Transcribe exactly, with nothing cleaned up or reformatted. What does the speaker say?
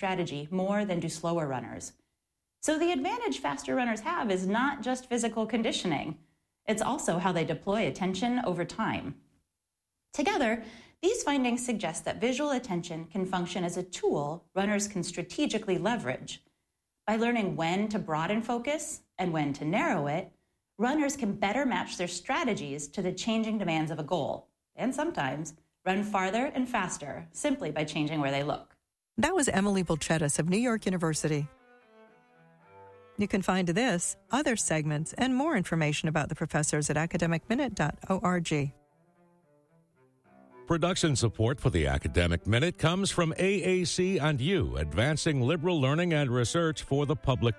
strategy more than do slower runners. So the advantage faster runners have is not just physical conditioning. It's also how they deploy attention over time. Together, these findings suggest that visual attention can function as a tool runners can strategically leverage. By learning when to broaden focus and when to narrow it, runners can better match their strategies to the changing demands of a goal, and sometimes run farther and faster simply by changing where they look. That was Emily Bulchetis of New York University. You can find this, other segments, and more information about the professors at academic minute dot org. Production support for the Academic Minute comes from A A C and you, advancing liberal learning and research for the public